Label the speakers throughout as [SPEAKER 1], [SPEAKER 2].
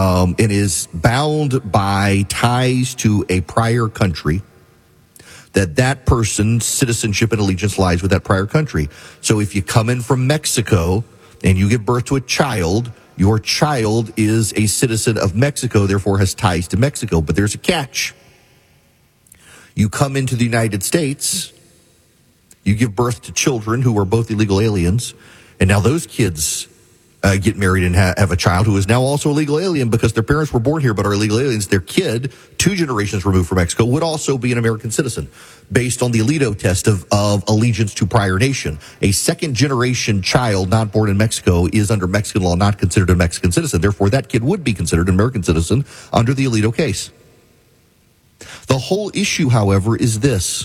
[SPEAKER 1] and is bound by ties to a prior country, that person's citizenship and allegiance lies with that prior country. So if you come in from Mexico and you give birth to a child, your child is a citizen of Mexico, therefore has ties to Mexico. But there's a catch. You come into the United States, you give birth to children who are both illegal aliens, and now those kids get married and have a child who is now also a legal alien because their parents were born here but are illegal aliens. Their kid, 2 generations removed from Mexico, would also be an American citizen based on the Alito test of allegiance to prior nation. A second-generation child not born in Mexico is under Mexican law not considered a Mexican citizen. Therefore, that kid would be considered an American citizen under the Alito case. The whole issue, however, is this.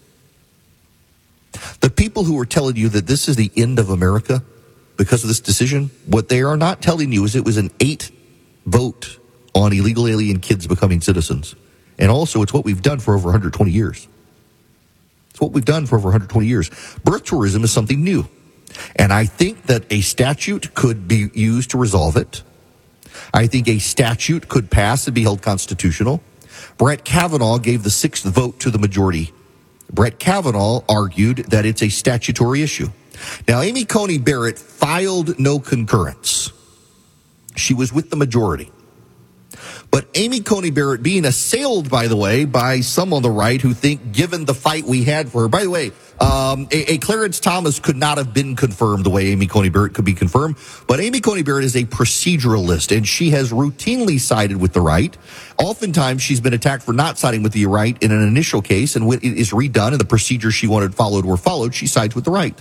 [SPEAKER 1] The people who are telling you that this is the end of America because of this decision, what they are not telling you is it was an 8 vote on illegal alien kids becoming citizens. And also, it's what we've done for over 120 years. It's what we've done for over 120 years. Birth tourism is something new. And I think that a statute could be used to resolve it. I think a statute could pass and be held constitutional. Brett Kavanaugh gave the 6th vote to the majority. Brett Kavanaugh argued that it's a statutory issue. Now, Amy Coney Barrett filed no concurrence. She was with the majority. But Amy Coney Barrett being assailed, by the way, by some on the right who think, given the fight we had for her, by the way, a Clarence Thomas could not have been confirmed the way Amy Coney Barrett could be confirmed. But Amy Coney Barrett is a proceduralist, and she has routinely sided with the right. Oftentimes, she's been attacked for not siding with the right in an initial case, and when it is redone and the procedures she wanted followed were followed, she sides with the right.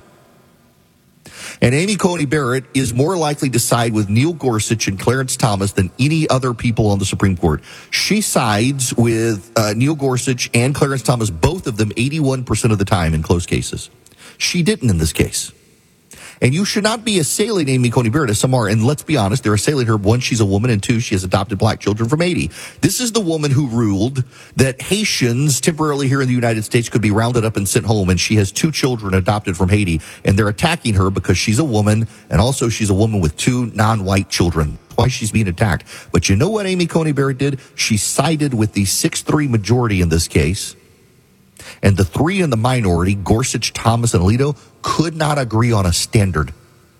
[SPEAKER 1] And Amy Coney Barrett is more likely to side with Neil Gorsuch and Clarence Thomas than any other people on the Supreme Court. She sides with Neil Gorsuch and Clarence Thomas, both of them 81% of the time in close cases. She didn't in this case. And you should not be assailing Amy Coney Barrett as some are. And let's be honest, they're assailing her. 1, she's a woman, and 2, she has adopted black children from Haiti. This is the woman who ruled that Haitians temporarily here in the United States could be rounded up and sent home. And she has 2 children adopted from Haiti. And they're attacking her because she's a woman. And also she's a woman with 2 non-white children. Why she's being attacked. But you know what Amy Coney Barrett did? She sided with the 6-3 majority in this case. And the 3 in the minority, Gorsuch, Thomas, and Alito, could not agree on a standard.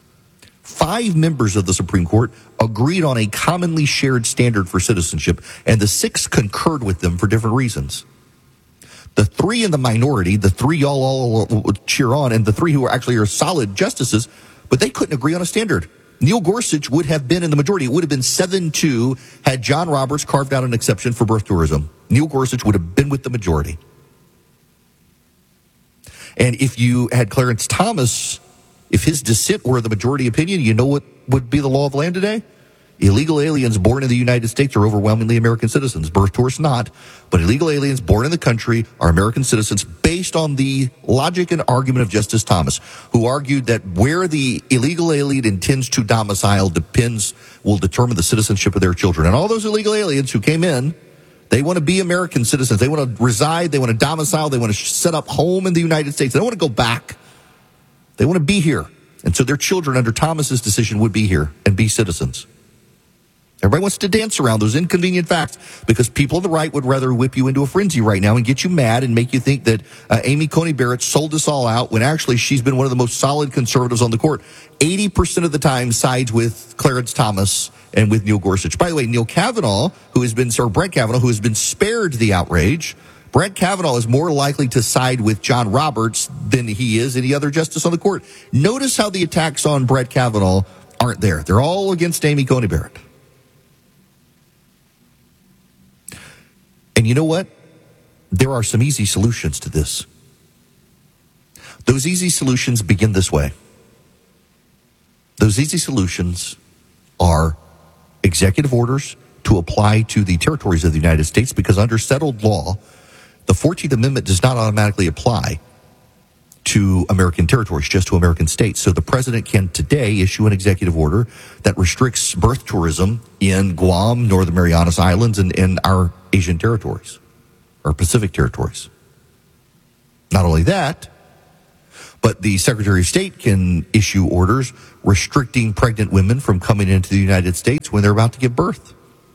[SPEAKER 1] 5 members of the Supreme Court agreed on a commonly shared standard for citizenship, and the 6 concurred with them for different reasons. The 3 in the minority, the 3 y'all all cheer on, and the 3 who actually are solid justices, but they couldn't agree on a standard. Neil Gorsuch would have been in the majority. It would have been 7-2 had John Roberts carved out an exception for birth tourism. Neil Gorsuch would have been with the majority. And if you had Clarence Thomas, if his dissent were the majority opinion, you know what would be the law of the land today? Illegal aliens born in the United States are overwhelmingly American citizens. Birth tourists not. But illegal aliens born in the country are American citizens based on the logic and argument of Justice Thomas, who argued that where the illegal alien intends to domicile will determine the citizenship of their children. And all those illegal aliens who came in, they want to be American citizens. They want to reside. They want to domicile. They want to set up home in the United States. They don't want to go back. They want to be here. And so their children under Thomas's decision would be here and be citizens. Everybody wants to dance around those inconvenient facts because people on the right would rather whip you into a frenzy right now and get you mad and make you think that Amy Coney Barrett sold us all out when actually she's been one of the most solid conservatives on the court. 80% of the time sides with Clarence Thomas and with Neil Gorsuch. By the way, Brett Kavanaugh, who has been spared the outrage, Brett Kavanaugh is more likely to side with John Roberts than he is any other justice on the court. Notice how the attacks on Brett Kavanaugh aren't there. They're all against Amy Coney Barrett. And you know what? There are some easy solutions to this. Those easy solutions begin this way. Those easy solutions are executive orders to apply to the territories of the United States, because under settled law, the 14th Amendment does not automatically apply to American territories, just to American states. So the president can today issue an executive order that restricts birth tourism in Guam, Northern Marianas Islands, and in our Asian territories, or Pacific territories. Not only that, but the Secretary of State can issue orders restricting pregnant women from coming into the United States when they're about to give birth.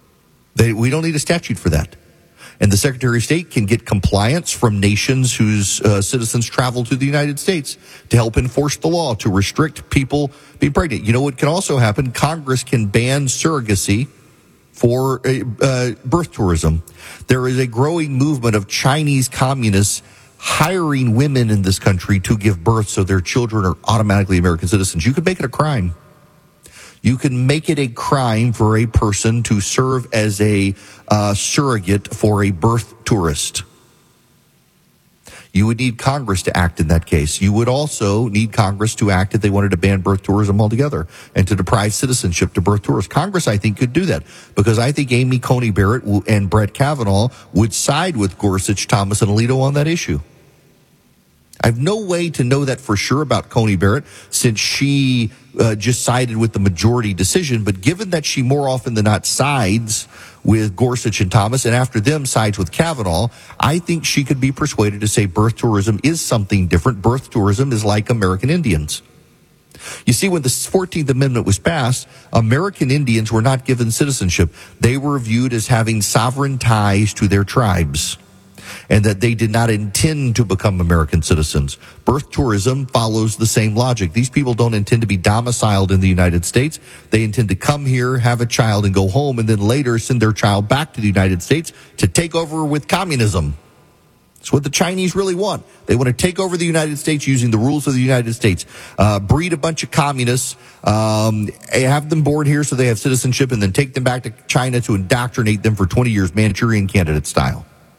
[SPEAKER 1] We don't need a statute for that. And the Secretary of State can get compliance from nations whose citizens travel to the United States to help enforce the law, to restrict people being pregnant. You know what can also happen? Congress can ban surrogacy for birth tourism. There is a growing movement of Chinese communists hiring women in this country to give birth so their children are automatically American citizens. You could make it a crime. You can make it a crime for a person to serve as a surrogate for a birth tourist. You would need Congress to act in that case. You would also need Congress to act if they wanted to ban birth tourism altogether and to deprive citizenship to birth tourists. Congress, I think, could do that because I think Amy Coney Barrett and Brett Kavanaugh would side with Gorsuch, Thomas, and Alito on that issue. I have no way to know that for sure about Coney Barrett since she just sided with the majority decision. But given that she more often than not sides with Gorsuch and Thomas and after them sides with Kavanaugh, I think she could be persuaded to say birth tourism is something different. Birth tourism is like American Indians. You see, when the 14th Amendment was passed, American Indians were not given citizenship. They were viewed as having sovereign ties to their tribes, and that they did not intend to become American citizens. Birth tourism follows the same logic. These people don't intend to be domiciled in the United States. They intend to come here, have a child, and go home, and then later send their child back to the United States to take over with communism. It's what the Chinese really want. They want to take over the United States using the rules of the United States, breed a bunch of communists, have them born here so they have citizenship, and then take them back to China to indoctrinate them for 20 years, Manchurian Candidate style.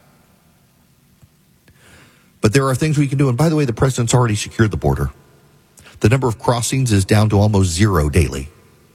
[SPEAKER 1] But there are things we can do. And by the way, the president's already secured the border. The number of crossings is down to almost zero daily.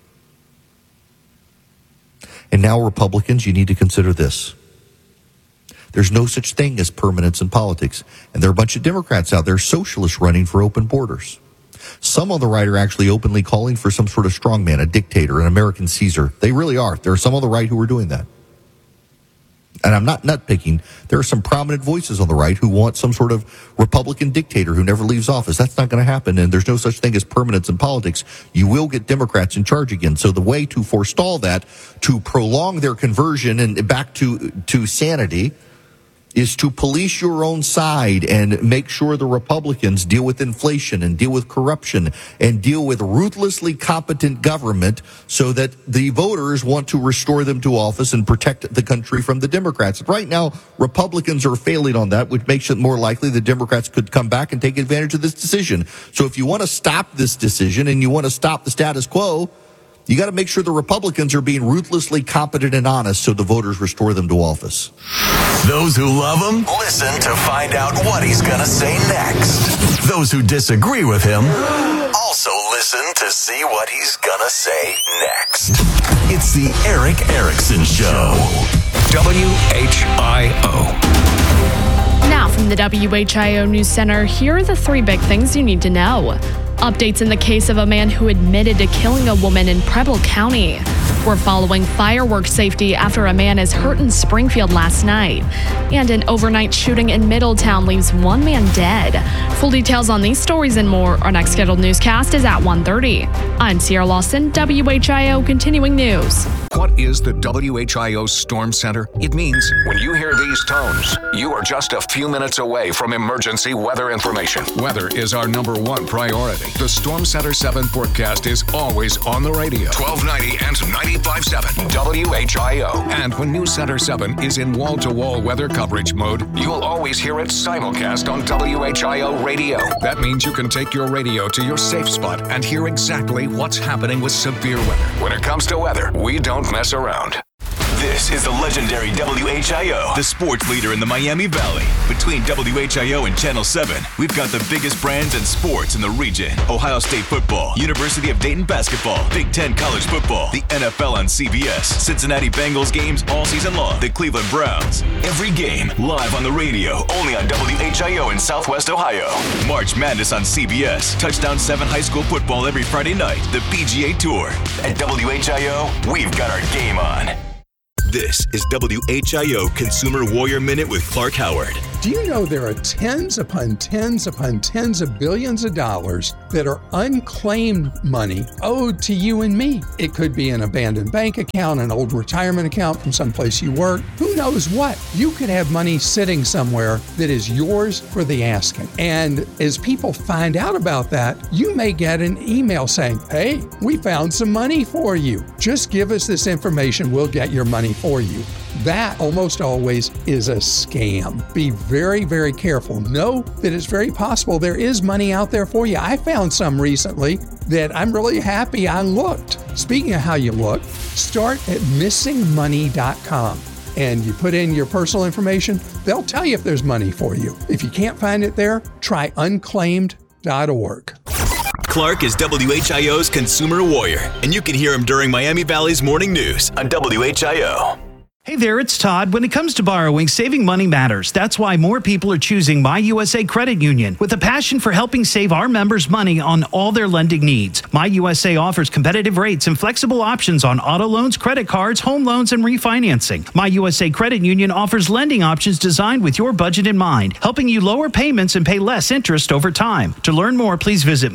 [SPEAKER 1] And now, Republicans, you need to consider this. There's no such thing as permanence in politics. And there are a bunch of Democrats out there, socialists, running for open borders. Some on the right are actually openly calling for some sort of strongman, a dictator, an American Caesar. They really are. There are some on the right who are doing that. And I'm not nitpicking. There are some prominent voices on the right who want some sort of Republican dictator who never leaves office. That's not going to happen, and there's no such thing as permanence in politics. You will get Democrats in charge again. So the way to forestall that, to prolong their conversion and back to sanity, is to police your own side and make sure the Republicans deal with inflation and deal with corruption and deal with ruthlessly competent government so that the voters want to restore them to office and protect the country from the Democrats. Right now, Republicans are failing on that, which makes it more likely the Democrats could come back and take advantage of this decision. So if you want to stop this decision and you want to stop the status quo, you got to make sure the Republicans are being ruthlessly competent and honest so the voters restore them to office.
[SPEAKER 2] Those who love him, listen to find out what he's going to say next. Those who disagree with him, also listen to see what he's going to say next. It's the Erick Erickson Show. WHIO.
[SPEAKER 3] Now from the WHIO News Center, here are the three big things you need to know. Updates in the case of a man who admitted to killing a woman in Preble County. We're following fireworks safety after a man is hurt in Springfield last night. And an overnight shooting in Middletown leaves one man dead. Full details on these stories and more. Our next scheduled newscast is at 1:30. I'm Sierra Lawson, WHIO Continuing News.
[SPEAKER 4] What is the WHIO Storm Center? It means when you hear these tones, you are just a few minutes away from emergency weather information. Weather is our number one priority. The Storm Center 7 forecast is always on the radio. 1290 and 95.7 WHIO. And when News Center 7 is in wall-to-wall weather coverage mode, you'll always hear it simulcast on WHIO radio. That means you can take your radio to your safe spot and hear exactly what's happening with severe weather. When it comes to weather, we don't mess around.
[SPEAKER 2] This is the legendary WHIO, the sports leader in the Miami Valley. Between WHIO and Channel 7, we've got the biggest brands and sports in the region. Ohio State football, University of Dayton basketball, Big Ten college football, the NFL on CBS, Cincinnati Bengals games all season long, the Cleveland Browns. Every game live on the radio, only on WHIO in Southwest Ohio. March Madness on CBS, Touchdown 7 high school football every Friday night, the PGA Tour. At WHIO, we've got our game on. This is WHIO Consumer Warrior Minute with Clark Howard.
[SPEAKER 5] Do you know there are tens upon tens upon tens of billions of dollars that are unclaimed money owed to you and me? It could be an abandoned bank account, an old retirement account from someplace you work. Who knows what? You could have money sitting somewhere that is yours for the asking. And as people find out about that, you may get an email saying, hey, we found some money for you. Just give us this information, we'll get your money for you. That almost always is a scam. Be very, very careful. Know that it's very possible there is money out there for you. I found some recently that I'm really happy I looked. Speaking of how you look, start at missingmoney.com and you put in your personal information. They'll tell you if there's money for you. If you can't find it there, try unclaimed.org.
[SPEAKER 2] Clark is WHIO's Consumer Warrior, and you can hear him during Miami Valley's morning news on WHIO.
[SPEAKER 6] Hey there, it's Todd. When it comes to borrowing, saving money matters. That's why more people are choosing My USA Credit Union with a passion for helping save our members money on all their lending needs. My USA offers competitive rates and flexible options on auto loans, credit cards, home loans, and refinancing. My USA Credit Union offers lending options designed with your budget in mind, helping you lower payments and pay less interest over time. To learn more, please visit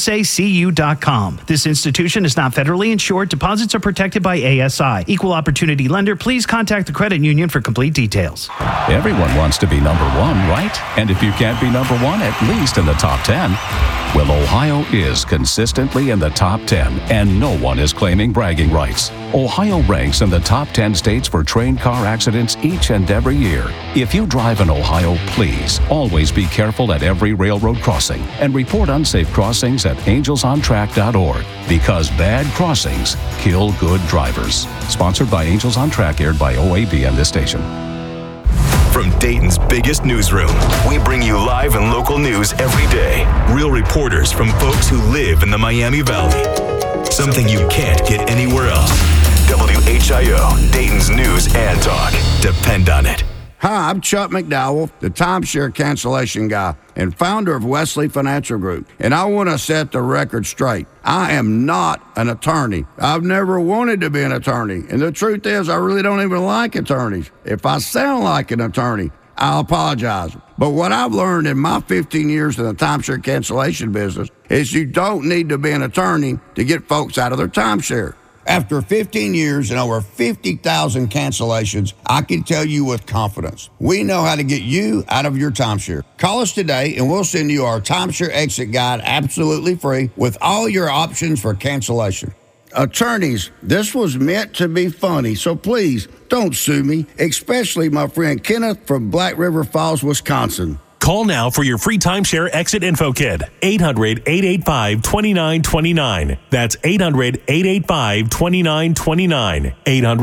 [SPEAKER 6] myusacu.com. This institution is not federally insured. Deposits are protected by ASI. Equal opportunity lender. Please contact the credit union for complete details.
[SPEAKER 7] Everyone wants to be number one, right? And if you can't be number one, at least in the top 10. Well, Ohio is consistently in the top 10, and no one is claiming bragging rights. Ohio ranks in the top 10 states for train car accidents each and every year. If you drive in Ohio, please always be careful at every railroad crossing and report unsafe crossings at angelsontrack.org, because bad crossings kill good drivers. Sponsored by Angels on Track, aired by OAB and this station.
[SPEAKER 2] From Dayton's biggest newsroom, we bring you live and local news every day. Real reporters from folks who live in the Miami Valley. Something you can't get anywhere else. WHIO, Dayton's news and talk. Depend on it.
[SPEAKER 8] Hi, I'm Chuck McDowell, the timeshare cancellation guy and founder of Wesley Financial Group. And I want to set the record straight. I am not an attorney. I've never wanted to be an attorney. And the truth is, I really don't even like attorneys. If I sound like an attorney, I'll apologize. But what I've learned in my 15 years in the timeshare cancellation business is you don't need to be an attorney to get folks out of their timeshare. After 15 years and over 50,000 cancellations, I can tell you with confidence, we know how to get you out of your timeshare. Call us today and we'll send you our timeshare exit guide absolutely free with all your options for cancellation. Attorneys, this was meant to be funny, so please don't sue me, especially my friend Kenneth from Black River Falls, Wisconsin.
[SPEAKER 9] Call now for your free timeshare exit info kit. 800-885-2929. That's 800-885-2929.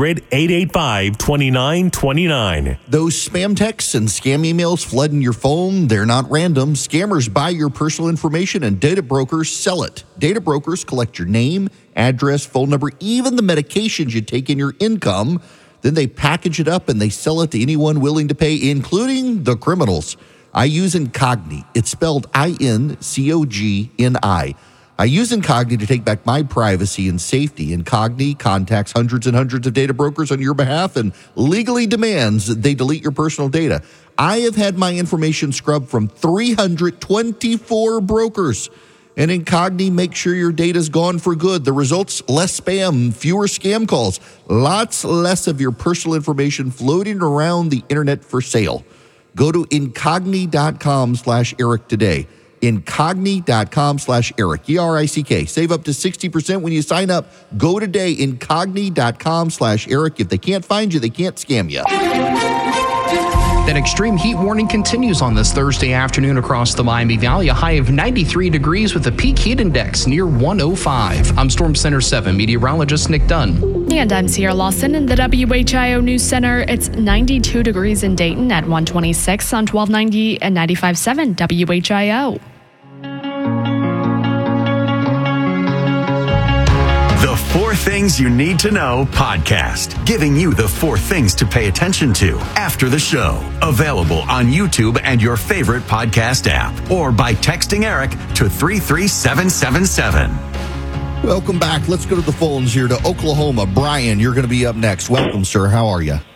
[SPEAKER 9] 800-885-2929.
[SPEAKER 1] Those spam texts and scam emails flooding your phone, they're not random. Scammers buy your personal information and data brokers sell it. Data brokers collect your name, address, phone number, even the medications you take in your income. Then they package it up and they sell it to anyone willing to pay, including the criminals. I use Incogni. It's spelled I-N-C-O-G-N-I. I use Incogni to take back my privacy and safety. Incogni contacts hundreds and hundreds of data brokers on your behalf and legally demands that they delete your personal data. I have had my information scrubbed from 324 brokers. And Incogni makes sure your data's gone for good. The results, less spam, fewer scam calls, lots less of your personal information floating around the internet for sale. Go to Incogni.com/Eric today. Incogni.com/Eric, E-R-I-C-K. Save up to 60% when you sign up. Go today, Incogni.com/Eric. If they can't find you, they can't scam you.
[SPEAKER 10] That extreme heat warning continues on this Thursday afternoon across the Miami Valley, a high of 93 degrees with a peak heat index near 105. I'm Storm Center 7 meteorologist Nick Dunn.
[SPEAKER 3] And I'm Sierra Lawson in the WHIO News Center. It's 92 degrees in Dayton at 126 on 1290 and 95.7 WHIO.
[SPEAKER 2] The 4 Things You Need to Know podcast, giving you the 4 things to pay attention to after the show. Available on YouTube and your favorite podcast app, or by texting Eric to 33777.
[SPEAKER 1] Welcome back. Let's go to the phones here to Oklahoma. Brian, you're going to be up next. Welcome, sir. How are you?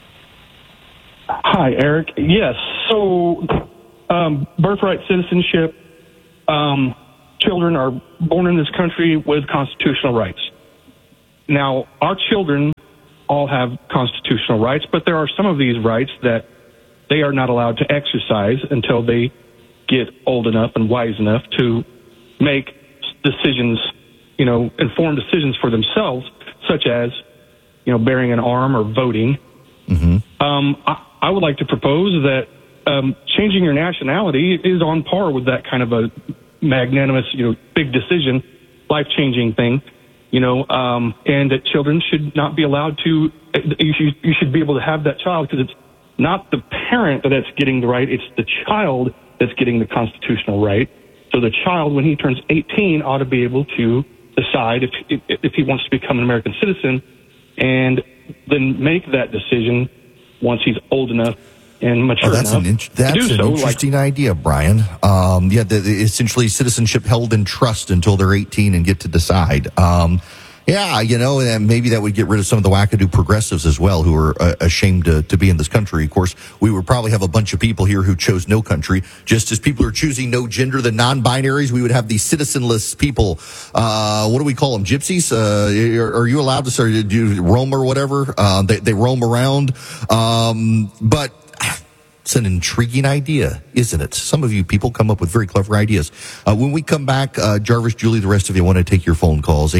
[SPEAKER 11] Hi, Eric. Yes. So, birthright citizenship, children are born in this country with constitutional rights. Now, our children all have constitutional rights, but there are some of these rights that they are not allowed to exercise until they get old enough and wise enough to make decisions, informed decisions for themselves, such as, bearing an arm or voting.
[SPEAKER 1] Mm-hmm.
[SPEAKER 11] I would like to propose that changing your nationality is on par with that kind of a magnanimous, big decision, life-changing thing, and that children should not be allowed to, you should be able to have that child, because it's not the parent that's getting the right, it's the child that's getting the constitutional right. So the child, when he turns 18, ought to be able to decide if he wants to become an American citizen, and then make that decision once he's old enough and mature enough.
[SPEAKER 1] That's an interesting idea, Brian. Essentially citizenship held in trust until they're 18 and get to decide. And maybe that would get rid of some of the wackadoo progressives as well, who are ashamed to be in this country. Of course, we would probably have a bunch of people here who chose no country. Just as people are choosing no gender, the non-binaries, we would have these citizenless people. What do we call them? Gypsies? Are you allowed to do roam or whatever? They roam around. But it's an intriguing idea, isn't it? Some of you people come up with very clever ideas. When we come back, Jarvis, Julie, the rest of you, want to take your phone calls,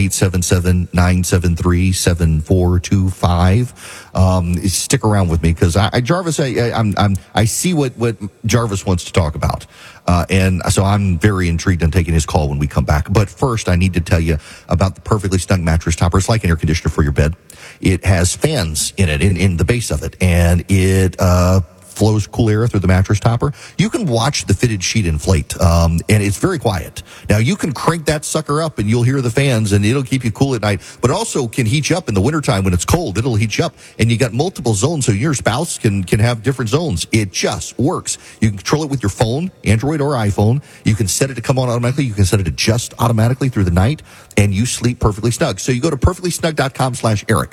[SPEAKER 1] 877-973-7425. Stick around with me, because Jarvis, I see what Jarvis wants to talk about. And so I'm very intrigued on taking his call when we come back. But first, I need to tell you about the Perfectly Snug mattress topper. It's like an air conditioner for your bed. It has fans in it, in the base of it, and it flows cool air through the mattress topper. You can watch the fitted sheet inflate, and it's very quiet. Now, you can crank that sucker up, and you'll hear the fans, and it'll keep you cool at night, but it also can heat you up in the wintertime when it's cold. It'll heat you up, and you got multiple zones, so your spouse can have different zones. It just works. You can control it with your phone, Android or iPhone. You can set it to come on automatically. You can set it to adjust automatically through the night, and you sleep perfectly snug. So you go to perfectlysnug.com/Eric,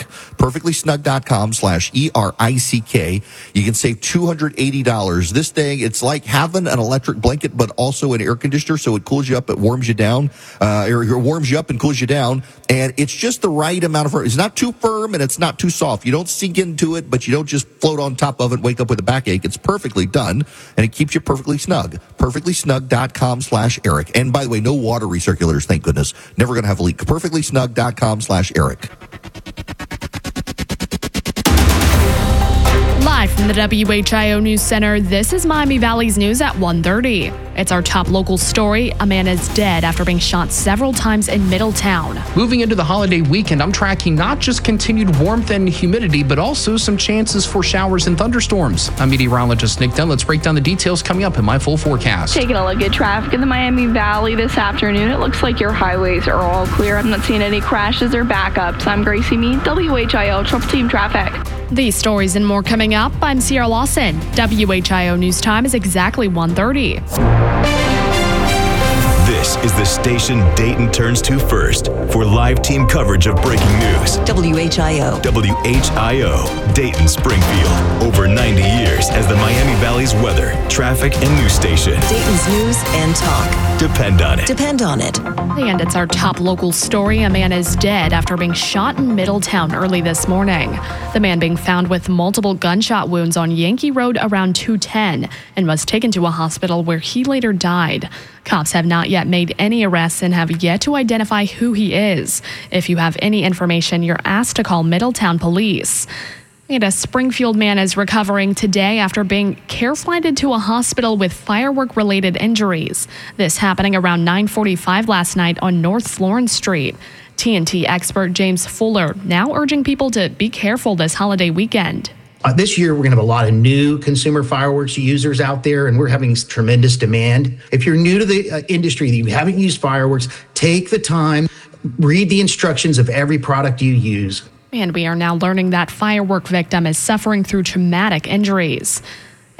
[SPEAKER 1] perfectlysnug.com/ERICK. You can save $280. This thing, it's like having an electric blanket, but also an air conditioner, so it cools you up, it warms you down, or it warms you up and cools you down, and it's just the right amount of firm. It's not too firm, and it's not too soft. You don't sink into it, but you don't just float on top of it, wake up with a backache. It's perfectly done, and it keeps you perfectly snug. perfectlysnug.com/Eric. And by the way, no water recirculators, thank goodness. Never going to have a leak. perfectlysnug.com/Eric.
[SPEAKER 3] Live from the WHIO News Center, this is Miami Valley's news at 1:30. It's our top local story. A man is dead after being shot several times in Middletown.
[SPEAKER 10] Moving into the holiday weekend, I'm tracking not just continued warmth and humidity, but also some chances for showers and thunderstorms. I'm meteorologist Nick Dunn. Let's break down the details coming up in my full forecast.
[SPEAKER 12] Taking a look at traffic in the Miami Valley this afternoon, it looks like your highways are all clear. I'm not seeing any crashes or backups. I'm Gracie Mead, WHIO Triple Team Traffic.
[SPEAKER 3] These stories and more coming up. I'm Sierra Lawson. WHIO News Time is exactly 1:30.
[SPEAKER 2] This is the station Dayton turns to first for live team coverage of breaking news.
[SPEAKER 13] WHIO.
[SPEAKER 2] WHIO, Dayton Springfield. Over 90 years as the Miami Valley's weather, traffic, and news station.
[SPEAKER 13] Dayton's news and talk.
[SPEAKER 2] Depend on it.
[SPEAKER 13] Depend on it.
[SPEAKER 3] And it's our top local story. A man is dead after being shot in Middletown early this morning. The man being found with multiple gunshot wounds on Yankee Road around 210 and was taken to a hospital where he later died. Cops have not yet made any arrests and have yet to identify who he is. If you have any information, you're asked to call Middletown Police. And a Springfield man is recovering today after being care-flighted to a hospital with firework-related injuries. This happening around 9:45 last night on North Florence Street. TNT expert James Fuller now urging people to be careful this holiday weekend.
[SPEAKER 14] This year, we're going to have a lot of new consumer fireworks users out there, and we're having tremendous demand. If you're new to the industry, that you haven't used fireworks, take the time, read the instructions of every product you use.
[SPEAKER 3] And we are now learning that firework victim is suffering through traumatic injuries.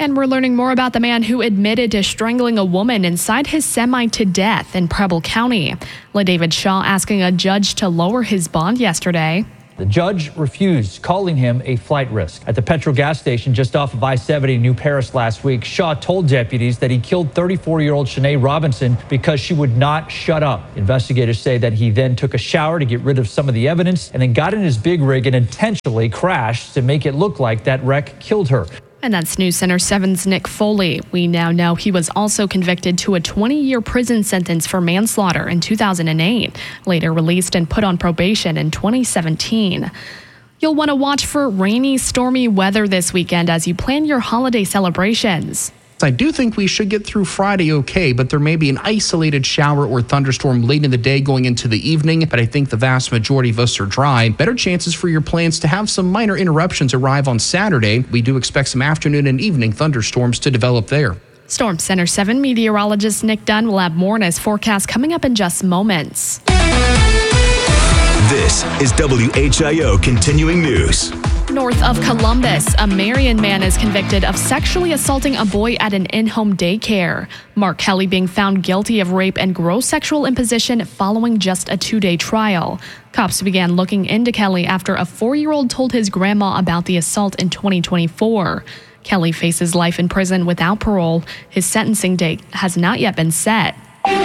[SPEAKER 3] And we're learning more about the man who admitted to strangling a woman inside his semi to death in Preble County. LaDavid Shaw asking a judge to lower his bond yesterday.
[SPEAKER 15] The judge refused, calling him a flight risk. At the petrol gas station just off of I-70 in New Paris last week, Shaw told deputies that he killed 34-year-old Shanae Robinson because she would not shut up. Investigators say that he then took a shower to get rid of some of the evidence and then got in his big rig and intentionally crashed to make it look like that wreck killed her.
[SPEAKER 3] And that's News Center 7's Nick Foley. We now know he was also convicted to a 20-year prison sentence for manslaughter in 2008, later released and put on probation in 2017. You'll want to watch for rainy, stormy weather this weekend as you plan your holiday celebrations.
[SPEAKER 10] I do think we should get through Friday okay, but there may be an isolated shower or thunderstorm late in the day going into the evening, but I think the vast majority of us are dry. Better chances for your plans to have some minor interruptions arrive on Saturday. We do expect some afternoon and evening thunderstorms to develop there.
[SPEAKER 3] Storm Center 7 meteorologist Nick Dunn will have more in his forecast coming up in just moments.
[SPEAKER 2] This is WHIO Continuing News.
[SPEAKER 3] North of Columbus, a Marion man is convicted of sexually assaulting a boy at an in-home daycare. Mark Kelly being found guilty of rape and gross sexual imposition following just a 2-day trial. Cops began looking into Kelly after a 4-year-old told his grandma about the assault in 2024. Kelly faces life in prison without parole. His sentencing date has not yet been set.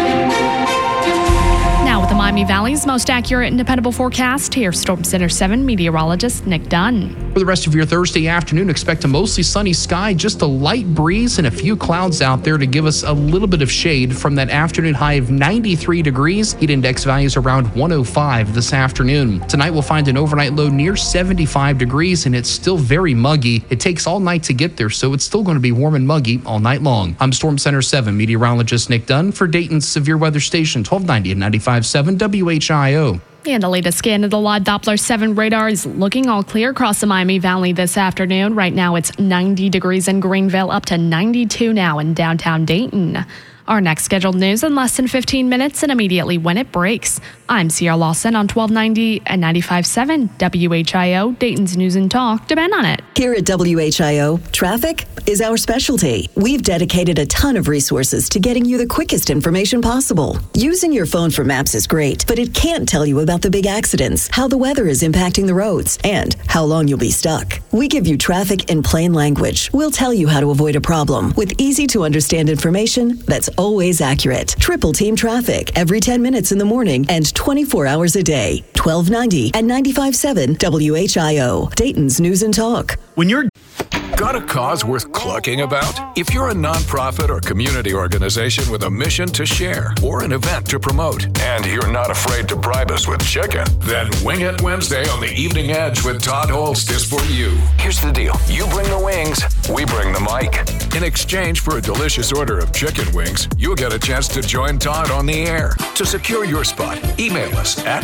[SPEAKER 3] Now with the Miami Valley's most accurate and dependable forecast, here's Storm Center 7 meteorologist Nick Dunn.
[SPEAKER 10] For the rest of your Thursday afternoon, expect a mostly sunny sky, just a light breeze and a few clouds out there to give us a little bit of shade from that afternoon high of 93 degrees. Heat index values around 105 this afternoon. Tonight we'll find an overnight low near 75 degrees and it's still very muggy. It takes all night to get there, so it's still going to be warm and muggy all night long. I'm Storm Center 7 meteorologist Nick Dunn for Dayton's Severe Weather Station 1290 and 95.7 WHIO.
[SPEAKER 3] And the latest scan of the live Doppler 7 radar is looking all clear across the Miami Valley this afternoon. Right now it's 90 degrees in Greenville, up to 92 now in downtown Dayton. Our next scheduled news in less than 15 minutes and immediately when it breaks. I'm Sierra Lawson on 1290 and 95.7 WHIO, Dayton's News and Talk. Depend on it.
[SPEAKER 13] Here at WHIO, traffic is our specialty. We've dedicated a ton of resources to getting you the quickest information possible. Using your phone for maps is great, but it can't tell you about the big accidents, how the weather is impacting the roads, and how long you'll be stuck. We give you traffic in plain language. We'll tell you how to avoid a problem with easy-to-understand information that's always accurate. Triple Team Traffic every 10 minutes in the morning and 24 hours a day. 1290 and 95.7 WHIO, Dayton's News and Talk.
[SPEAKER 6] When you're
[SPEAKER 4] Got a cause worth clucking about? If you're a nonprofit or community organization with a mission to share or an event to promote, and you're not afraid to bribe us with chicken, then Wing It Wednesday on the Evening Edge with Todd Holst is for you. Here's the deal. You bring the wings, we bring the mic. In exchange for a delicious order of chicken wings, you'll get a chance to join Todd on the air. To secure your spot, email us at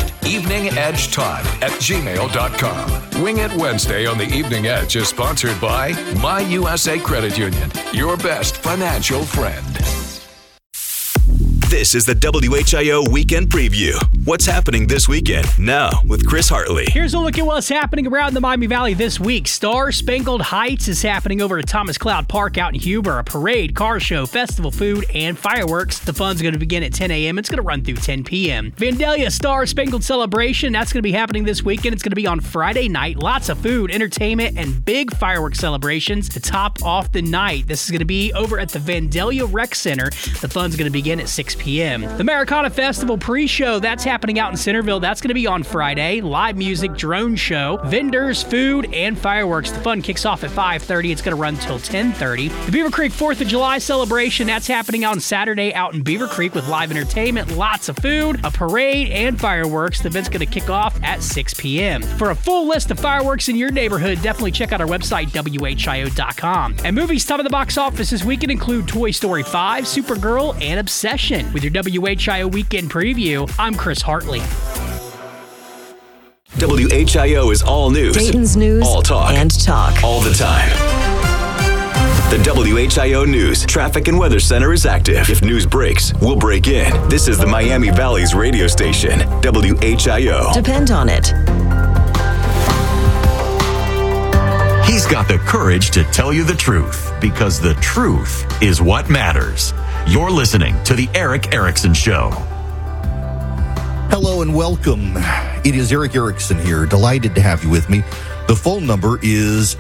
[SPEAKER 4] eveningedgetodd@gmail.com. Wing It Wednesday on the Evening Edge is sponsored by My USA Credit Union, your best financial friend.
[SPEAKER 2] This is the WHIO Weekend Preview. What's happening this weekend? Now with Chris Hartley.
[SPEAKER 16] Here's a look at what's happening around the Miami Valley this week. Star Spangled Heights is happening over at Thomas Cloud Park out in Huber. A parade, car show, festival food, and fireworks. The fun's going to begin at 10 a.m. It's going to run through 10 p.m. Vandalia Star Spangled Celebration. That's going to be happening this weekend. It's going to be on Friday night. Lots of food, entertainment, and big fireworks celebrations to top off the night. This is going to be over at the Vandalia Rec Center. The fun's going to begin at 6 p.m. The Americana Festival pre-show, that's happening out in Centerville. That's going to be on Friday. Live music, drone show, vendors, food, and fireworks. The fun kicks off at 5:30. It's going to run till 10:30. The Beaver Creek 4th of July celebration, that's happening on Saturday out in Beaver Creek with live entertainment, lots of food, a parade, and fireworks. The event's going to kick off at 6 p.m. For a full list of fireworks in your neighborhood, definitely check out our website, WHIO.com. And movies top of the box office this weekend include Toy Story 5, Supergirl, and Obsession. With your WHIO Weekend Preview, I'm Chris Hartley.
[SPEAKER 2] WHIO is all news.
[SPEAKER 13] Dayton's News
[SPEAKER 2] all talk.
[SPEAKER 13] And talk.
[SPEAKER 2] All the time. The WHIO News Traffic and Weather Center is active. If news breaks, we'll break in. This is the Miami Valley's radio station, WHIO.
[SPEAKER 13] Depend on it.
[SPEAKER 2] He's He's got the courage to tell you the truth, because the truth is what matters. You're listening to The Eric Erickson Show.
[SPEAKER 1] Hello and welcome. It is Eric Erickson here. Delighted to have you with me. The phone number is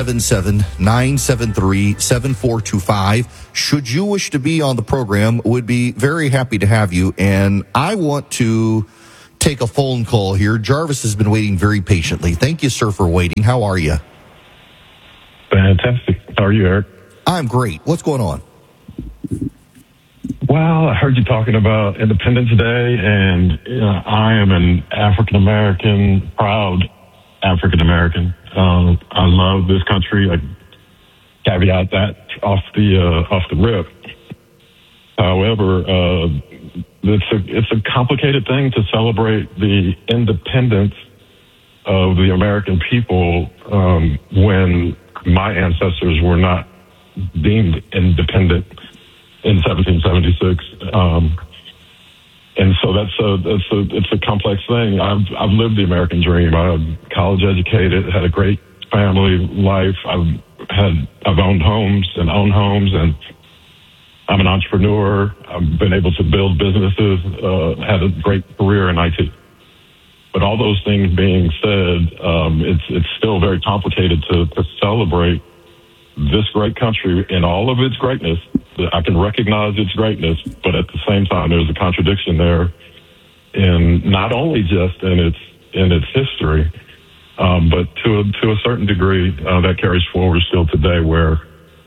[SPEAKER 1] 877-973-7425. Should you wish to be on the program, would be very happy to have you. And I want to take a phone call here. Jarvis has been waiting very patiently. Thank you, sir, for waiting. How are you?
[SPEAKER 17] Fantastic. How are you, Eric?
[SPEAKER 1] I'm great. What's going on?
[SPEAKER 17] Well, I heard you talking about Independence Day, and I am an African-American, proud African-American. I love this country. I caveat that off the rip. However, it's a complicated thing to celebrate the independence of the American people when my ancestors were not deemed independent in 1776. And so it's a complex thing. I've lived the American dream. I'm college educated, had a great family life. I've owned homes, and I'm an entrepreneur. I've been able to build businesses, had a great career in IT. But all those things being said, it's still very complicated to celebrate this great country in all of its greatness. I can recognize its greatness, but at the same time, there's a contradiction there in not only just in its history, but to a certain degree that carries forward still today, where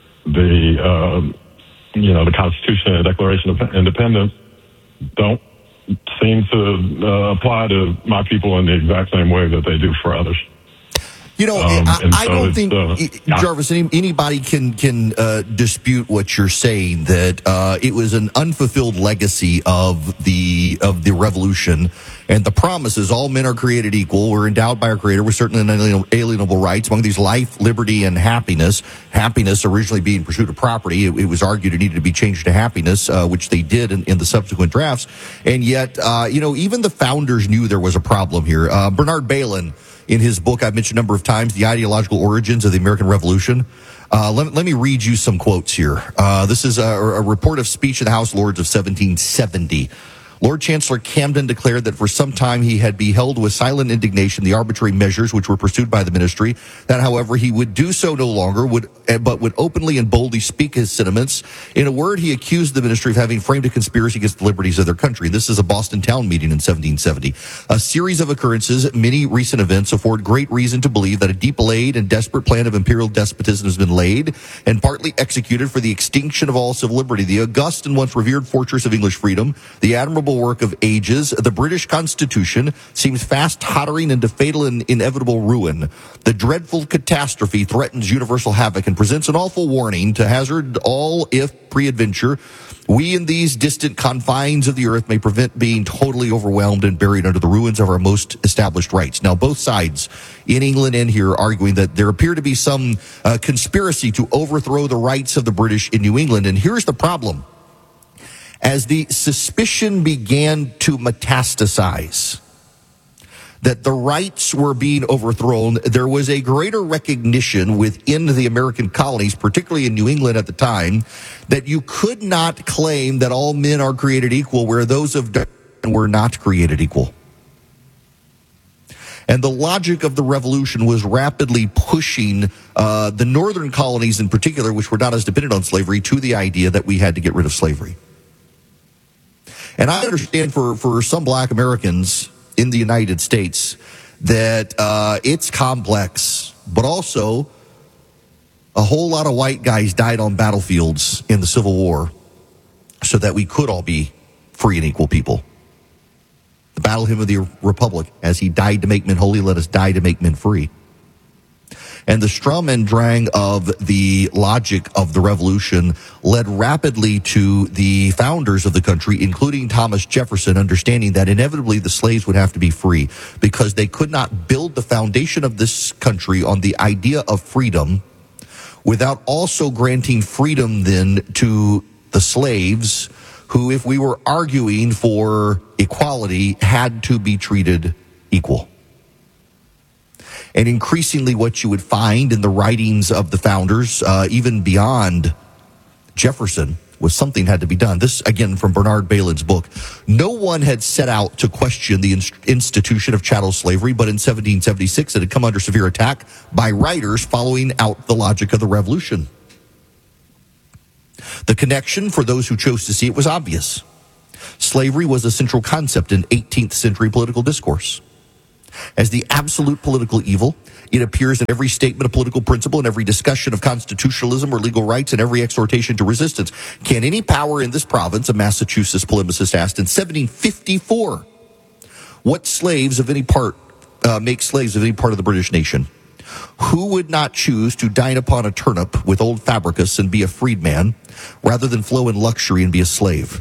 [SPEAKER 17] the Constitution and Declaration of Independence don't seem to apply to my people in the exact same way that they do for others.
[SPEAKER 1] I don't think, Jarvis, anybody can dispute what you're saying, that it was an unfulfilled legacy of the revolution, and the promise is all men are created equal. We're endowed by our Creator with certain inalienable rights. Among these, life, liberty, and happiness. Happiness originally being pursuit of property. It was argued it needed to be changed to happiness, which they did in the subsequent drafts. And yet, even the founders knew there was a problem here. Bernard Bailyn, in his book I've mentioned a number of times, The Ideological Origins of the American Revolution. Let me read you some quotes here. This is a report of speech in the House of Lords of 1770. Lord Chancellor Camden declared that for some time he had beheld with silent indignation the arbitrary measures which were pursued by the ministry, that, however, he would do so no longer, but would openly and boldly speak his sentiments. In a word, he accused the ministry of having framed a conspiracy against the liberties of their country. This is a Boston town meeting in 1770. A series of occurrences, many recent events, afford great reason to believe that a deep laid and desperate plan of imperial despotism has been laid and partly executed for the extinction of all civil liberty. The august and once revered fortress of English freedom, the admirable work of ages, the British Constitution, seems fast tottering into fatal and inevitable ruin. The dreadful catastrophe threatens universal havoc and presents an awful warning to hazard all if pre-adventure we in these distant confines of the earth may prevent being totally overwhelmed and buried under the ruins of our most established rights. Now, both sides in England and here are arguing that there appear to be some conspiracy to overthrow the rights of the British in New England. And here's the problem. As the suspicion began to metastasize that the rights were being overthrown, there was a greater recognition within the American colonies, particularly in New England at the time, that you could not claim that all men are created equal where those of Darwin were not created equal. And the logic of the revolution was rapidly pushing the northern colonies in particular, which were not as dependent on slavery, to the idea that we had to get rid of slavery. And I understand for some black Americans in the United States that it's complex, but also a whole lot of white guys died on battlefields in the Civil War so that we could all be free and equal people. The battle hymn of the Republic, as he died to make men holy, let us die to make men free. And the strum and drang of the logic of the revolution led rapidly to the founders of the country, including Thomas Jefferson, understanding that inevitably the slaves would have to be free because they could not build the foundation of this country on the idea of freedom without also granting freedom then to the slaves who, if we were arguing for equality, had to be treated equal. And increasingly what you would find in the writings of the founders, even beyond Jefferson, was something had to be done. This, again, from Bernard Bailyn's book. No one had set out to question the institution of chattel slavery, but in 1776 it had come under severe attack by writers following out the logic of the Revolution. The connection, for those who chose to see it, was obvious. Slavery was a central concept in 18th century political discourse. As the absolute political evil, it appears in every statement of political principle, in every discussion of constitutionalism or legal rights, and every exhortation to resistance. Can any power in this province, a Massachusetts polemicist asked in 1754, what slaves of any part make slaves of any part of the British nation? Who would not choose to dine upon a turnip with old Fabricus and be a freedman, rather than flow in luxury and be a slave?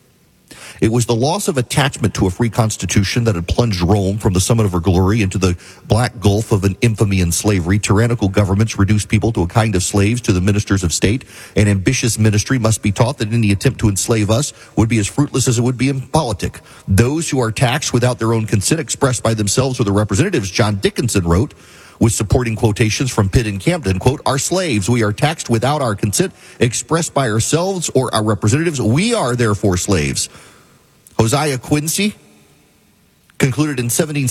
[SPEAKER 1] It was the loss of attachment to a free constitution that had plunged Rome from the summit of her glory into the black gulf of an infamy and slavery. Tyrannical governments reduced people to a kind of slaves to the ministers of state. An ambitious ministry must be taught that any attempt to enslave us would be as fruitless as it would be impolitic. Those who are taxed without their own consent expressed by themselves or their representatives, John Dickinson wrote, with supporting quotations from Pitt and Camden, quote, are slaves. We are taxed without our consent expressed by ourselves or our representatives. We are therefore slaves. Josiah Quincy concluded in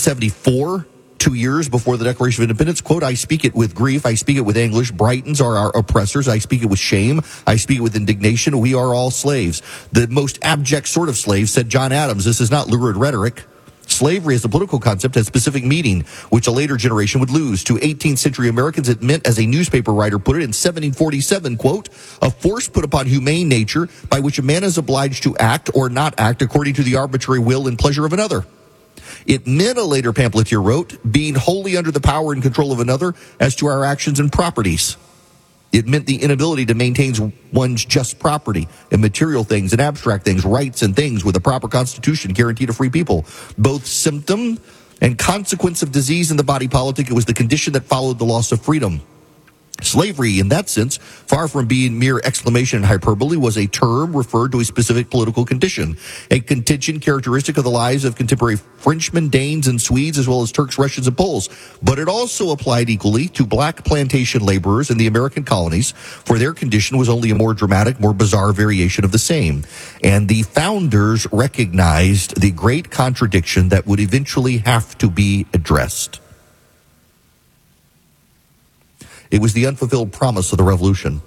[SPEAKER 1] 1774, 2 years before the Declaration of Independence, quote, I speak it with grief, I speak it with anguish, Britons are our oppressors, I speak it with shame, I speak it with indignation, we are all slaves. The most abject sort of slave, said John Adams, this is not lurid rhetoric. Slavery as a political concept has specific meaning, which a later generation would lose. To 18th century Americans, it meant, as a newspaper writer put it in 1747, quote, a force put upon humane nature by which a man is obliged to act or not act according to the arbitrary will and pleasure of another. It meant, a later pamphleteer wrote, being wholly under the power and control of another as to our actions and properties. It meant the inability to maintain one's just property and material things and abstract things, rights and things with a proper constitution guaranteed to free people. Both symptom and consequence of disease in the body politic, it was the condition that followed the loss of freedom. Slavery, in that sense, far from being mere exclamation and hyperbole, was a term referred to a specific political condition, a contingent characteristic of the lives of contemporary Frenchmen, Danes, and Swedes, as well as Turks, Russians, and Poles. But it also applied equally to black plantation laborers in the American colonies, for their condition was only a more dramatic, more bizarre variation of the same. And the founders recognized the great contradiction that would eventually have to be addressed. It was the unfulfilled promise of the Revolution.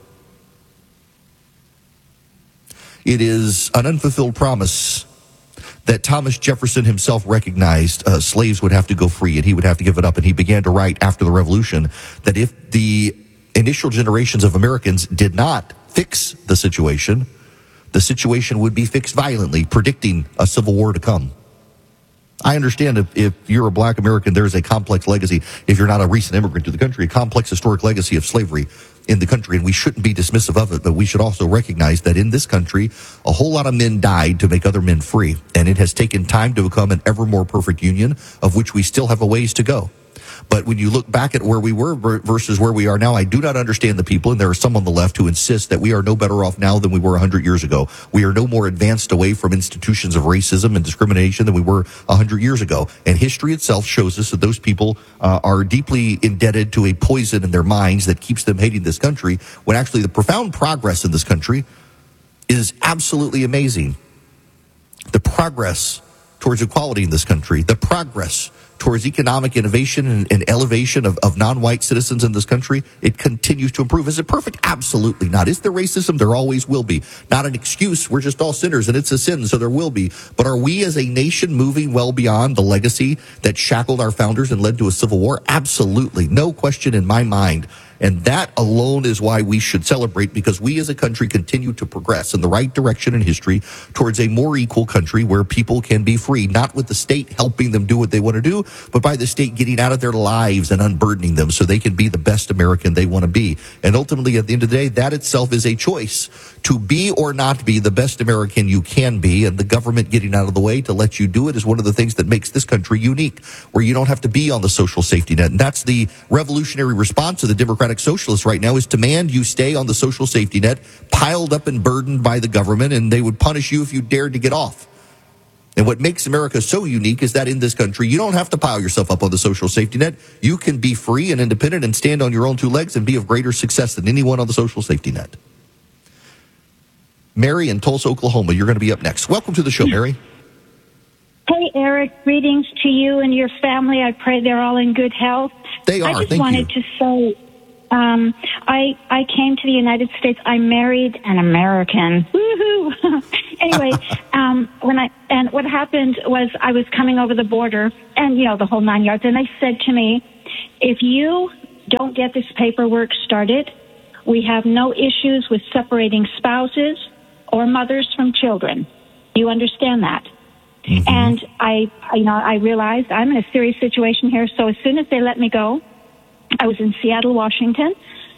[SPEAKER 1] It is an unfulfilled promise that Thomas Jefferson himself recognized slaves would have to go free and he would have to give it up. And he began to write after the Revolution that if the initial generations of Americans did not fix the situation would be fixed violently, predicting a civil war to come. I understand if you're a black American, there's a complex legacy, if you're not a recent immigrant to the country, a complex historic legacy of slavery in the country, and we shouldn't be dismissive of it, but we should also recognize that in this country, a whole lot of men died to make other men free, and it has taken time to become an ever more perfect union, of which we still have a ways to go. But when you look back at where we were versus where we are now, I do not understand the people, and there are some on the left who insist that we are no better off now than we were 100 years ago. We are no more advanced away from institutions of racism and discrimination than we were 100 years ago. And history itself shows us that those people are deeply indebted to a poison in their minds that keeps them hating this country, when actually the profound progress in this country is absolutely amazing. The progress towards equality in this country, the progress towards economic innovation and elevation of non-white citizens in this country, it continues to improve. Is it perfect? Absolutely not. Is there racism? There always will be. Not an excuse. We're just all sinners and it's a sin, so there will be. But are we as a nation moving well beyond the legacy that shackled our founders and led to a civil war? Absolutely. No question in my mind. And that alone is why we should celebrate, because we as a country continue to progress in the right direction in history towards a more equal country where people can be free, not with the state helping them do what they want to do, but by the state getting out of their lives and unburdening them so they can be the best American they want to be. And ultimately, at the end of the day, that itself is a choice to be or not be the best American you can be, and the government getting out of the way to let you do it is one of the things that makes this country unique, where you don't have to be on the social safety net. And that's the revolutionary response of the Democratic Socialists right now, is demand you stay on the social safety net, piled up and burdened by the government, and they would punish you if you dared to get off. And what makes America so unique is that in this country, you don't have to pile yourself up on the social safety net. You can be free and independent and stand on your own two legs and be of greater success than anyone on the social safety net. Mary in Tulsa, Oklahoma, you're going to be up next. Welcome to the show, Mary.
[SPEAKER 18] Hey, Eric, greetings to you and your family. I pray they're all in good health.
[SPEAKER 1] They are,
[SPEAKER 18] I just
[SPEAKER 1] thank
[SPEAKER 18] wanted to say, I came to the United States. I married an American. Woohoo! Anyway, what happened was I was coming over the border, and the whole 9 yards. And they said to me, if you don't get this paperwork started, we have no issues with separating spouses or mothers from children. You understand that? Mm-hmm. And I realized I'm in a serious situation here. So as soon as they let me go, I was in Seattle, Washington.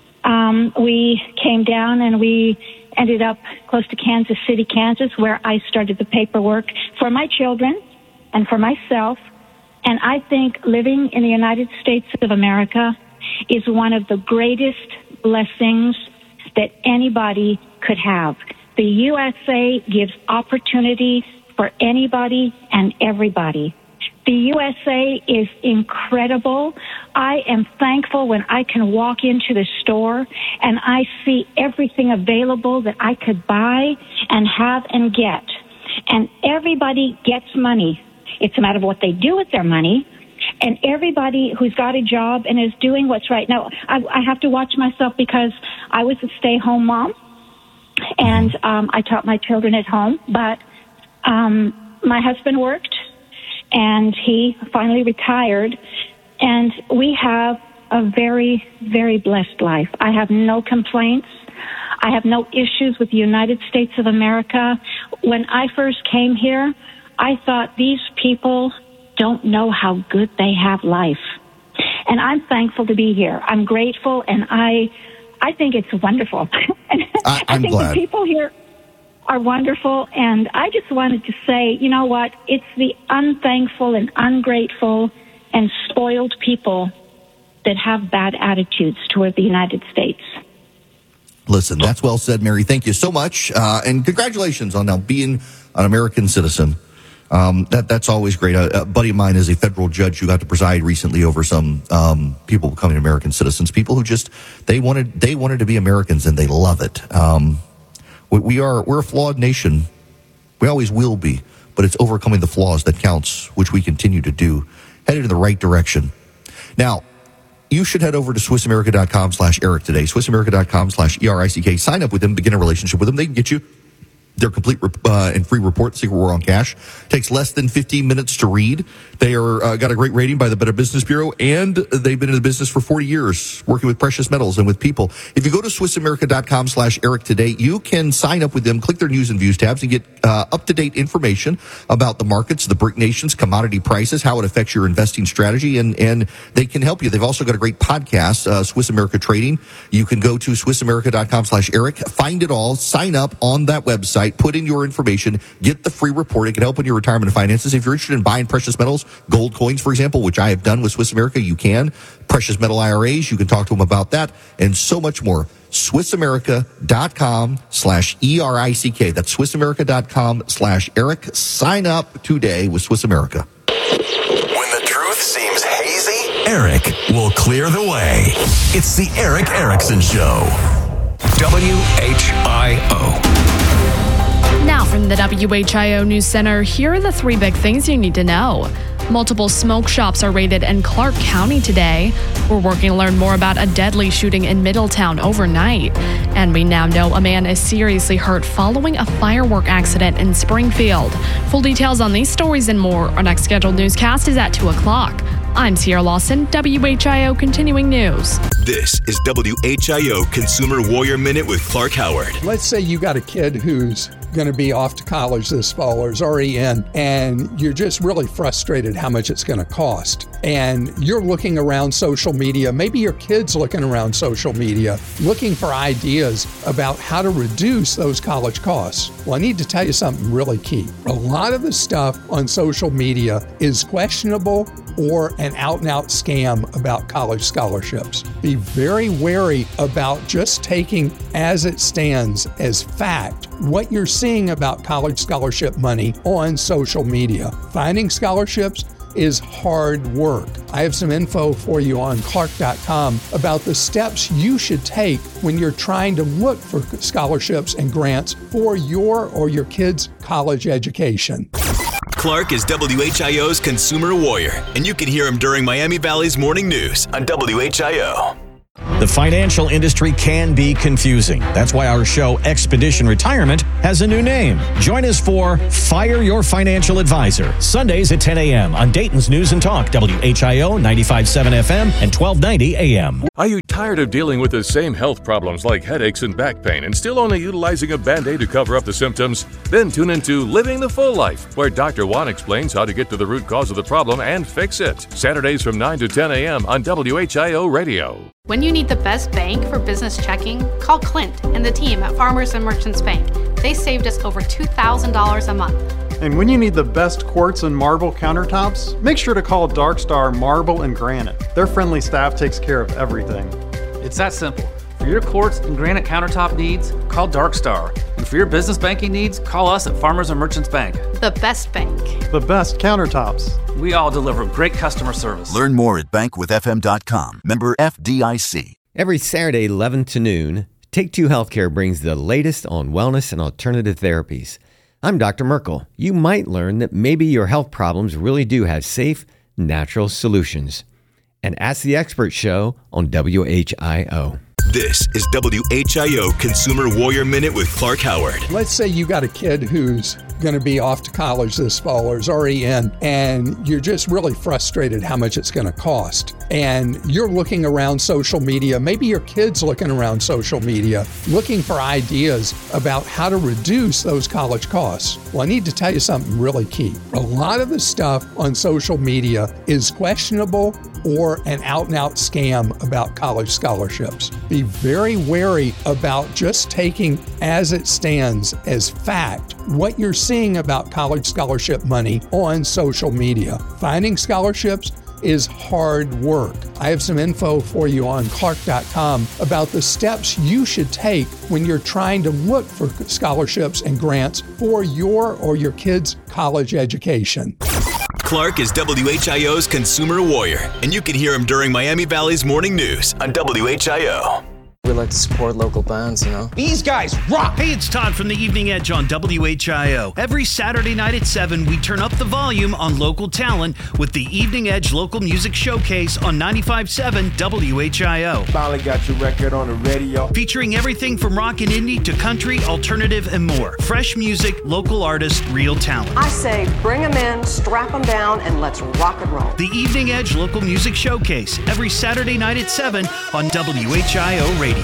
[SPEAKER 18] We came down and we ended up close to Kansas City, Kansas, where I started the paperwork for my children and for myself. And I think living in the United States of America is one of the greatest blessings that anybody could have. The USA gives opportunity for anybody and everybody. The USA is incredible. I am thankful when I can walk into the store and I see everything available that I could buy and have and get. And everybody gets money. It's a matter of what they do with their money. And everybody who's got a job and is doing what's right. Now, I have to watch myself because I was a stay-home mom, and I taught my children at home. But my husband worked, and he finally retired, and we have a very, very blessed life. I have no complaints. I have no issues with the United States of America. When I first came here, I thought these people don't know how good they have life. And I'm thankful to be here. I'm grateful, and I think it's wonderful. I think glad. The people here are wonderful, and I just wanted to say, you know what? It's the unthankful and ungrateful and spoiled people that have bad attitudes toward the United States.
[SPEAKER 1] Listen, that's well said, Mary. Thank you so much, and congratulations on now being an American citizen. That's always great. A buddy of mine is a federal judge who got to preside recently over some people becoming American citizens. People who just they wanted to be Americans, and they love it. We're a flawed nation. We always will be, but it's overcoming the flaws that counts, which we continue to do, headed in the right direction. Now, you should head over to SwissAmerica.com/Eric today, SwissAmerica.com/ERICK. Sign up with them, begin a relationship with them. They can get you their complete and free report, The Secret War on Cash. Takes less than 15 minutes to read. They are got a great rating by the Better Business Bureau, and they've been in the business for 40 years, working with precious metals and with people. If you go to SwissAmerica.com/Eric today, you can sign up with them, click their news and views tabs, and get up-to-date information about the markets, the BRIC nations, commodity prices, how it affects your investing strategy, and they can help you. They've also got a great podcast, Swiss America Trading. You can go to SwissAmerica.com/Eric, find it all, sign up on that website, put in your information, get the free report. It can help in your retirement finances. If you're interested in buying precious metals, gold coins, for example, which I have done with Swiss America, you can. Precious metal IRAs, you can talk to them about that, and so much more. SwissAmerica.com/ERICK. That's SwissAmerica.com/Eric. Sign up today with Swiss America.
[SPEAKER 19] When the truth seems hazy, Eric will clear the way. It's the Eric Erickson Show. WHIO.
[SPEAKER 3] Now from the WHIO News Center, here are the three big things you need to know. Multiple smoke shops are raided in Clark County today. We're working to learn more about a deadly shooting in Middletown overnight. And we now know a man is seriously hurt following a firework accident in Springfield. Full details on these stories and more. Our next scheduled newscast is at 2 o'clock. I'm Sierra Lawson, WHIO Continuing News.
[SPEAKER 2] This is WHIO Consumer Warrior Minute with Clark Howard.
[SPEAKER 5] Let's say you got a kid who's going to be off to college this fall or is already in, and you're just really frustrated how much it's going to cost. And you're looking around social media, maybe your kid's looking around social media, looking for ideas about how to reduce those college costs. Well, I need to tell you something really key. A lot of the stuff on social media is questionable or an out-and-out scam about college scholarships. Be very wary about just taking as it stands as fact what you're seeing about college scholarship money on social media. Finding scholarships is hard work. I have some info for you on Clark.com about the steps you should take when you're trying to look for scholarships and grants for your or your kids' college education.
[SPEAKER 2] Clark is WHIO's consumer warrior, and you can hear him during Miami Valley's morning news on WHIO.
[SPEAKER 20] The financial industry can be confusing. That's why our show, Expedition Retirement, has a new name. Join us for Fire Your Financial Advisor, Sundays at 10 a.m. on Dayton's News and Talk, WHIO 95.7 FM and 1290 AM.
[SPEAKER 21] Are you tired of dealing with the same health problems like headaches and back pain and still only utilizing a Band-Aid to cover up the symptoms? Then tune into Living the Full Life, where Dr. Juan explains how to get to the root cause of the problem and fix it. Saturdays from 9 to 10 a.m. on WHIO Radio.
[SPEAKER 22] When you need the best bank for business checking, call Clint and the team at Farmers and Merchants Bank. They saved us over $2,000 a month.
[SPEAKER 23] And when you need the best quartz and marble countertops, make sure to call Dark Star Marble and Granite. Their friendly staff takes care of everything.
[SPEAKER 24] It's that simple. For your quartz and granite countertop needs, call Dark Star. And for your business banking needs, call us at Farmers and Merchants Bank.
[SPEAKER 22] The best bank.
[SPEAKER 23] The best countertops.
[SPEAKER 24] We all deliver great customer service.
[SPEAKER 25] Learn more at bankwithfm.com. Member FDIC.
[SPEAKER 26] Every Saturday, 11 to noon, Take Two Healthcare brings the latest on wellness and alternative therapies. I'm Dr. Merkel. You might learn that maybe your health problems really do have safe, natural solutions. And Ask the Expert show on WHIO.
[SPEAKER 2] This is WHIO Consumer Warrior Minute with Clark Howard.
[SPEAKER 5] Let's say you got a kid who's going to be off to college this fall or is already in, and you're just really frustrated how much it's going to cost. And you're looking around social media, maybe your kid's looking around social media, looking for ideas about how to reduce those college costs. Well, I need to tell you something really key. A lot of the stuff on social media is questionable or an out-and-out scam about college scholarships. Be very wary about just taking as it stands as fact what you're seeing about college scholarship money on social media. Finding scholarships is hard work. I have some info for you on Clark.com about the steps you should take when you're trying to look for scholarships and grants for your or your kids' college education.
[SPEAKER 2] Clark is WHIO's consumer warrior, and you can hear him during Miami Valley's morning news on WHIO.
[SPEAKER 27] We like to support local bands, you know.
[SPEAKER 6] These guys rock! Hey, it's Todd from the Evening Edge on WHIO. Every Saturday night at 7, we turn up the volume on local talent with the Evening Edge Local Music Showcase on 95.7 WHIO.
[SPEAKER 28] Finally got your record on the radio.
[SPEAKER 6] Featuring everything from rock and indie to country, alternative, and more. Fresh music, local artists, real talent.
[SPEAKER 29] I say bring them in, strap them down, and let's rock and roll.
[SPEAKER 6] The Evening Edge Local Music Showcase, every Saturday night at 7 on WHIO Radio.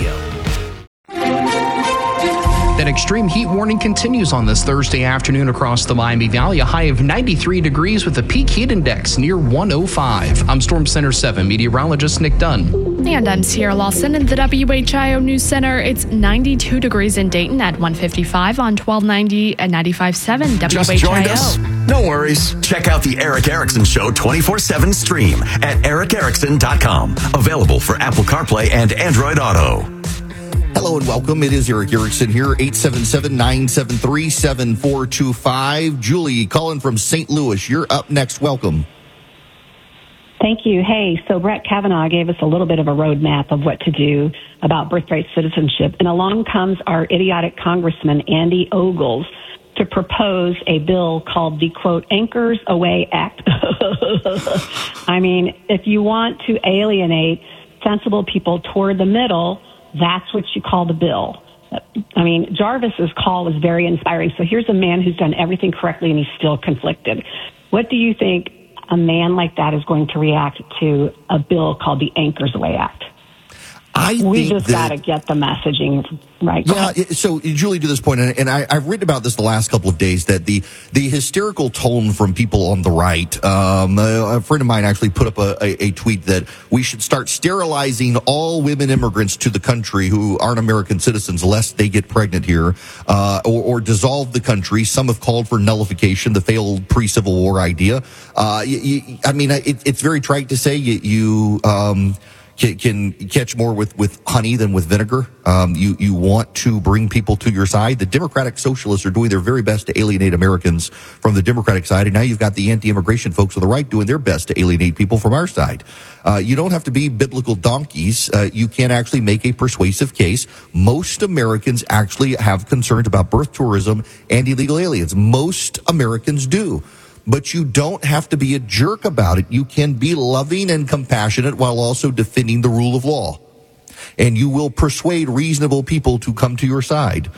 [SPEAKER 10] That extreme heat warning continues on this Thursday afternoon across the Miami Valley, a high of 93 degrees with a peak heat index near 105. I'm Storm Center 7 meteorologist Nick Dunn.
[SPEAKER 3] And I'm Sierra Lawson in the WHIO News Center. It's 92 degrees in Dayton at 155 on 1290 and 95.7 WHIO.
[SPEAKER 19] Just joined us? No worries. Check out the Eric Erickson Show 24/7 stream at ericerickson.com. Available for Apple CarPlay and Android Auto.
[SPEAKER 1] Hello and welcome. It is Eric Erickson here, 877-973-7425. Julie, calling from St. Louis. You're up next. Welcome.
[SPEAKER 30] Thank you. Hey, so Brett Kavanaugh gave us a little bit of a roadmap of what to do about birthright citizenship. And along comes our idiotic Congressman, Andy Ogles, to propose a bill called the, quote, Anchors Away Act. I mean, if you want to alienate sensible people toward the middle, that's what you call the bill. I mean, Jarvis's call was very inspiring. So here's a man who's done everything correctly and he's still conflicted. What do you think a man like that is going to react to a bill called the Anchors Away Act? We just got to get the messaging right.
[SPEAKER 1] Yeah, so Julie, to this point, and I've written about this the last couple of days, that the hysterical tone from people on the right, a friend of mine actually put up a tweet that we should start sterilizing all women immigrants to the country who aren't American citizens lest they get pregnant here, or dissolve the country. Some have called for nullification, the failed pre-Civil War idea. It's very trite to say you can catch more with honey than with vinegar. You want to bring people to your side. The Democratic Socialists are doing their very best to alienate Americans from the Democratic side, and now you've got the anti-immigration folks on the right doing their best to alienate people from our side. You don't have to be biblical donkeys. You can actually make a persuasive case. Most Americans actually have concerns about birth tourism and illegal aliens. Most Americans do. But you don't have to be a jerk about it. You can be loving and compassionate while also defending the rule of law. And you will persuade reasonable people to come to your side.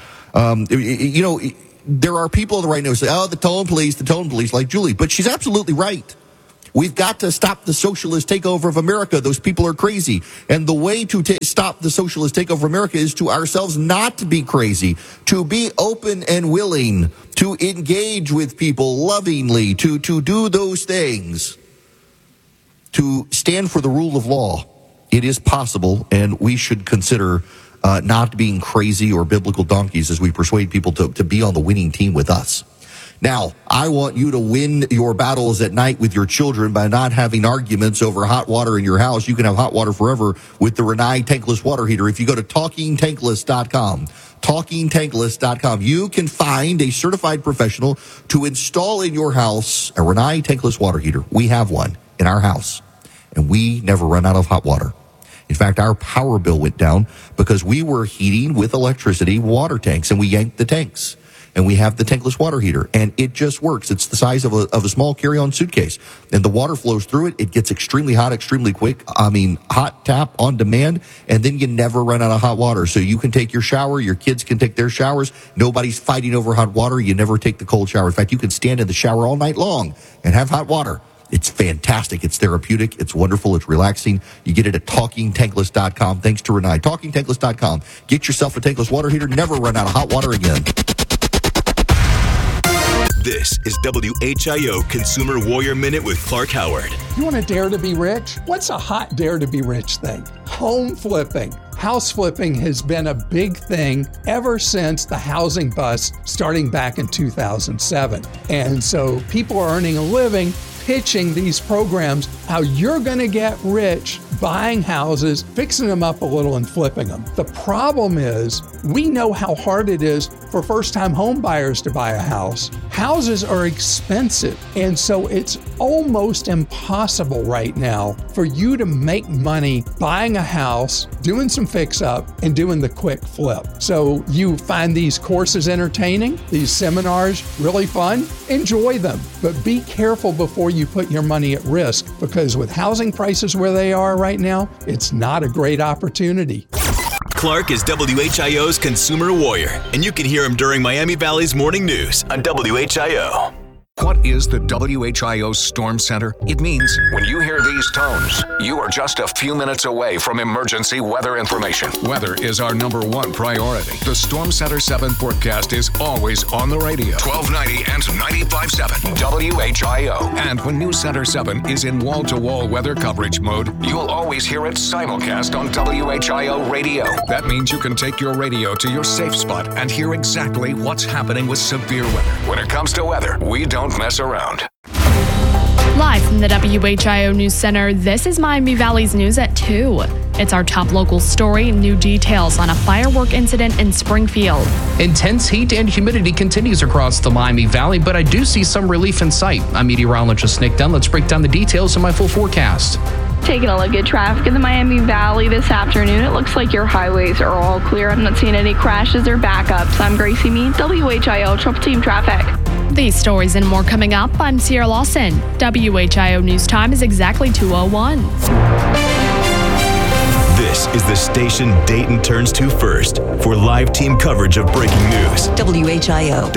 [SPEAKER 1] There are people on the right now who say, the tone police, like Julie. But she's absolutely right. We've got to stop the socialist takeover of America. Those people are crazy. And the way to stop the socialist takeover of America is to ourselves not to be crazy, to be open and willing, to engage with people lovingly, to do those things, to stand for the rule of law. It is possible, and we should consider not being crazy or biblical donkeys as we persuade people to be on the winning team with us. Now, I want you to win your battles at night with your children by not having arguments over hot water in your house. You can have hot water forever with the Rinnai tankless water heater. If you go to TalkingTankless.com, TalkingTankless.com, you can find a certified professional to install in your house a Rinnai tankless water heater. We have one in our house, and we never run out of hot water. In fact, our power bill went down because we were heating with electricity water tanks, and we yanked the tanks. And we have the tankless water heater, and it just works. It's the size of a small carry-on suitcase, and the water flows through it. It gets extremely hot, extremely quick. Hot tap on demand, and then you never run out of hot water. So you can take your shower, your kids can take their showers. Nobody's fighting over hot water. You never take the cold shower. In fact, you can stand in the shower all night long and have hot water. It's fantastic. It's therapeutic. It's wonderful. It's relaxing. You get it at TalkingTankless.com. Thanks to Rinnai. TalkingTankless.com. Get yourself a tankless water heater. Never run out of hot water again.
[SPEAKER 2] This is WHIO Consumer Warrior Minute with Clark Howard.
[SPEAKER 5] You want to dare to be rich? What's a hot dare to be rich thing? Home flipping. House flipping has been a big thing ever since the housing bust starting back in 2007. And so people are earning a living pitching these programs, how you're going to get rich buying houses, fixing them up a little and flipping them. The problem is we know how hard it is for first-time home buyers to buy a house. Houses are expensive, and so it's almost impossible right now for you to make money buying a house, doing some fix-up, and doing the quick flip. So you find these courses entertaining, these seminars really fun, enjoy them, but be careful before you put your money at risk, because with housing prices where they are right now, it's not a great opportunity.
[SPEAKER 2] Clark is WHIO's Consumer Warrior, and you can hear him during Miami Valley's Morning News on WHIO.
[SPEAKER 4] What is the WHIO Storm Center? It means when you hear these tones, you are just a few minutes away from emergency weather information. Weather is our number one priority. The Storm Center 7 forecast is always on the radio. 1290 and 95.7 WHIO. And when News Center 7 is in wall-to-wall weather coverage mode, you'll always hear it simulcast on WHIO radio. That means you can take your radio to your safe spot and hear exactly what's happening with severe weather. When it comes to weather, we don't mess around.
[SPEAKER 3] Live from the WHIO News Center, this is Miami Valley's News at 2. It's our top local story, new details on a firework incident in Springfield.
[SPEAKER 10] Intense heat and humidity continues across the Miami Valley, but I do see some relief in sight. I'm meteorologist Nick Dunn. Let's break down the details in my full forecast.
[SPEAKER 7] Taking a look at traffic in the Miami Valley this afternoon, it looks like your highways are all clear. I'm not seeing any crashes or backups. I'm Gracie Mead, WHIO Triple Team Traffic.
[SPEAKER 3] These stories and more coming up. I'm Sierra Lawson. WHIO News Time is exactly 2:01.
[SPEAKER 2] This This is the station Dayton turns to first for live team coverage of breaking news.
[SPEAKER 8] WHIO.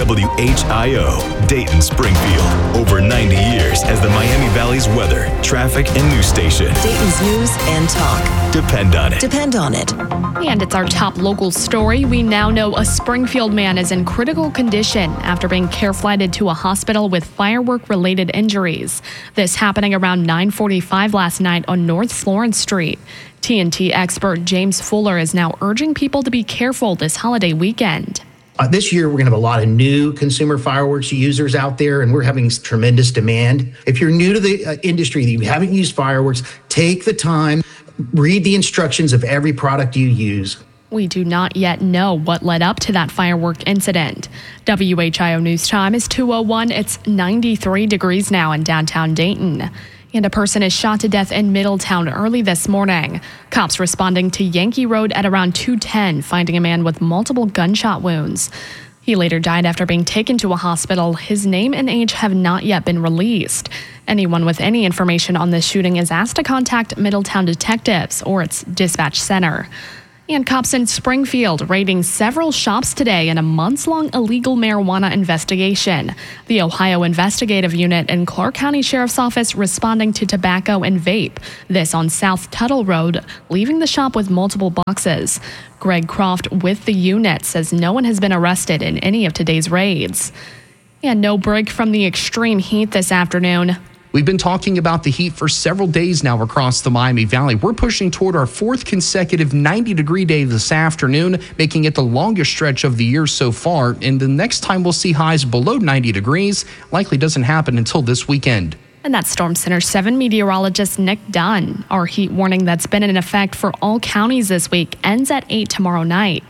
[SPEAKER 2] WHIO, Dayton, Springfield. Over 90 years as the Miami Valley's weather, traffic, and news station.
[SPEAKER 8] Dayton's news and talk.
[SPEAKER 2] Depend on it.
[SPEAKER 8] Depend on it.
[SPEAKER 3] And it's our top local story. We now know a Springfield man is in critical condition after being care-flighted to a hospital with firework-related injuries. This happening around 9:45 last night on North Florence Street. TNT expert James Fuller is now urging people to be careful this holiday weekend.
[SPEAKER 9] This year, we're going to have a lot of new consumer fireworks users out there, and we're having tremendous demand. If you're new to the industry, you haven't used fireworks, take the time, read the instructions of every product you use.
[SPEAKER 3] We do not yet know what led up to that firework incident. WHIO News Time is 2:01. It's 93 degrees now in downtown Dayton. And a person is shot to death in Middletown early this morning. Cops responding to Yankee Road at around 2:10, finding a man with multiple gunshot wounds. He later died after being taken to a hospital. His name and age have not yet been released. Anyone with any information on this shooting is asked to contact Middletown detectives or its dispatch center. And cops in Springfield raiding several shops today in a months-long illegal marijuana investigation. The Ohio Investigative Unit and Clark County Sheriff's Office responding to tobacco and vape. This on South Tuttle Road, leaving the shop with multiple boxes. Greg Croft with the unit says no one has been arrested in any of today's raids. And no break from the extreme heat this afternoon.
[SPEAKER 10] We've been talking about the heat for several days now across the Miami Valley. We're pushing toward our fourth consecutive 90-degree day this afternoon, making it the longest stretch of the year so far. And the next time we'll see highs below 90 degrees likely doesn't happen until this weekend.
[SPEAKER 3] And that's Storm Center 7 meteorologist Nick Dunn. Our heat warning that's been in effect for all counties this week ends at 8 tomorrow night.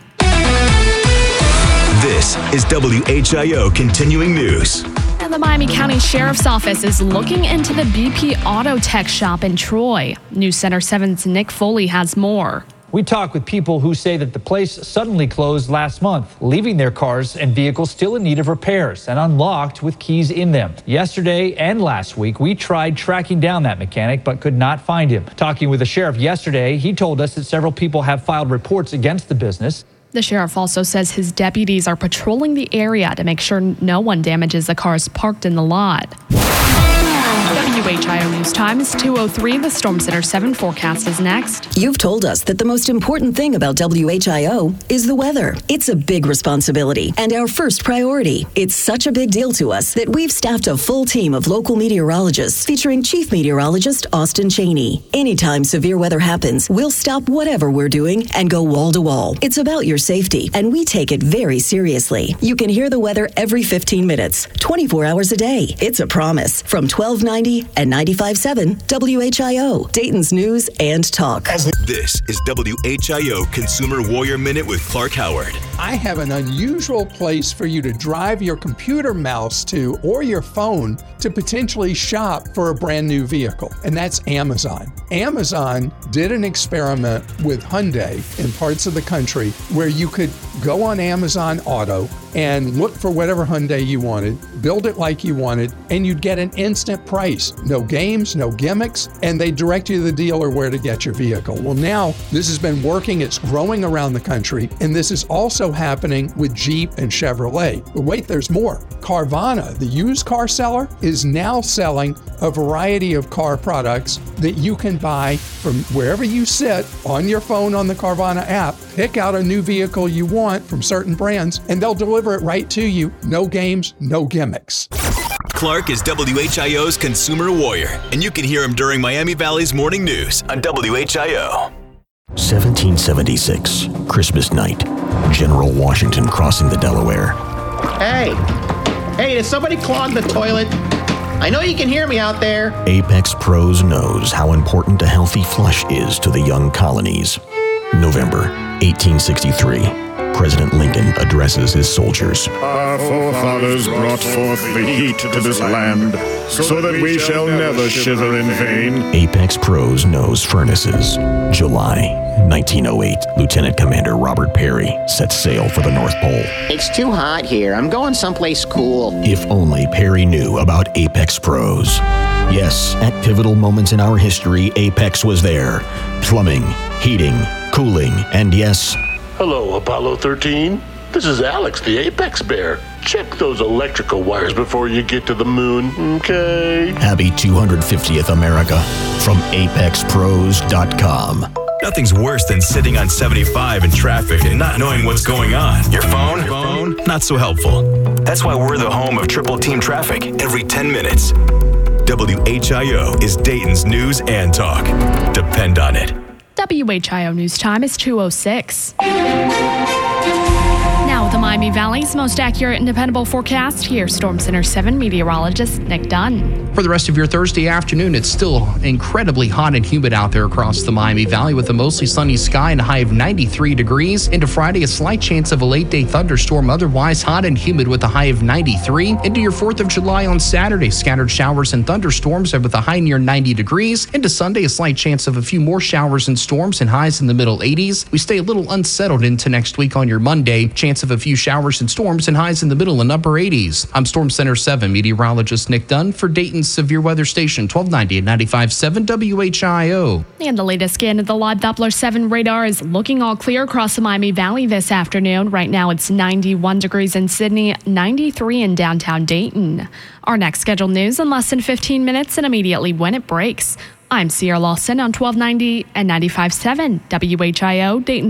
[SPEAKER 2] This is WHIO Continuing News.
[SPEAKER 3] And the Miami County Sheriff's Office is looking into the BP Auto Tech shop in Troy. News Center 7's Nick Foley has more.
[SPEAKER 11] We talk with people who say that the place suddenly closed last month, leaving their cars and vehicles still in need of repairs and unlocked with keys in them. Yesterday and last week, we tried tracking down that mechanic but could not find him. Talking with the sheriff yesterday, he told us that several people have filed reports against the business.
[SPEAKER 3] The sheriff also says his deputies are patrolling the area to make sure no one damages the cars parked in the lot. WHIO News Time is 2:03. The Storm Center 7 forecast is next.
[SPEAKER 8] You've told us that the most important thing about WHIO is the weather. It's a big responsibility and our first priority. It's such a big deal to us that we've staffed a full team of local meteorologists featuring Chief Meteorologist Austin Cheney. Anytime severe weather happens, we'll stop whatever we're doing and go wall to wall. It's about your safety, and we take it very seriously. You can hear the weather every 15 minutes, 24 hours a day. It's a promise from 1290 and 95.7 WHIO, Dayton's News and Talk.
[SPEAKER 2] This is WHIO Consumer Warrior Minute with Clark Howard.
[SPEAKER 5] I have an unusual place for you to drive your computer mouse to or your phone to potentially shop for a brand new vehicle, and that's Amazon. Amazon did an experiment with Hyundai in parts of the country where you could go on Amazon Auto and look for whatever Hyundai you wanted, build it like you wanted, and you'd get an instant price. No games, no gimmicks, and they direct you to the dealer where to get your vehicle. Well, now this has been working, it's growing around the country, and this is also happening with Jeep and Chevrolet. But wait, there's more. Carvana, the used car seller, is now selling a variety of car products that you can buy from wherever you sit on your phone on the Carvana app. Pick out a new vehicle you want from certain brands, and they'll deliver it right to you. No games, no gimmicks.
[SPEAKER 2] Clark is WHIO's Consumer Warrior, and you can hear him during Miami Valley's morning news on WHIO.
[SPEAKER 19] 1776, Christmas night. General Washington crossing the Delaware.
[SPEAKER 9] Hey, did somebody clog the toilet? I know you can hear me out there.
[SPEAKER 19] Apex Pros knows how important a healthy flush is to the young colonies. November 1863. President Lincoln addresses his soldiers.
[SPEAKER 12] Our forefathers brought forth the heat to this land, so that we shall never shiver in vain.
[SPEAKER 19] Apex Pros knows furnaces. July 1908, Lieutenant Commander Robert Peary sets sail for the North Pole.
[SPEAKER 13] It's too hot here. I'm going someplace cool.
[SPEAKER 19] If only Peary knew about Apex Pros.
[SPEAKER 13] Yes, at pivotal moments in our history, Apex was there. Plumbing, heating, cooling, and yes...
[SPEAKER 14] Hello, Apollo 13. This is Alex, the Apex Bear. Check those electrical wires before you get to the moon, okay?
[SPEAKER 13] Happy 250th America from ApexPros.com.
[SPEAKER 2] Nothing's worse than sitting on 75 in traffic and not knowing what's going on. Your phone? Not so helpful. That's why we're the home of Triple Team Traffic every 10 minutes. WHIO is Dayton's news and talk. Depend on it.
[SPEAKER 3] WHIO News Time is 2:06. Now, the Miami Valley's most accurate and dependable forecast. Here's Storm Center 7 meteorologist Nick Dunn.
[SPEAKER 10] For the rest of your Thursday afternoon, it's still incredibly hot and humid out there across the Miami Valley with a mostly sunny sky and a high of 93 degrees. Into Friday, a slight chance of a late-day thunderstorm. Otherwise, hot and humid with a high of 93. Into your 4th of July on Saturday, scattered showers and thunderstorms with a high near 90 degrees. Into Sunday, a slight chance of a few more showers and storms and highs in the middle 80s. We stay a little unsettled into next week on your Monday. Chance of a few showers and storms and highs in the middle and upper 80s. I'm Storm Center 7 meteorologist Nick Dunn for Dayton's Severe Weather Station, 1290 and 95.7 WHIO.
[SPEAKER 3] And the latest scan of the live Doppler 7 radar is looking all clear across the Miami Valley this afternoon. Right now it's 91 degrees in Sydney, 93 in downtown Dayton. Our next scheduled news in less than 15 minutes and immediately when it breaks. I'm Sierra Lawson on 1290 and 95.7 WHIO, Dayton's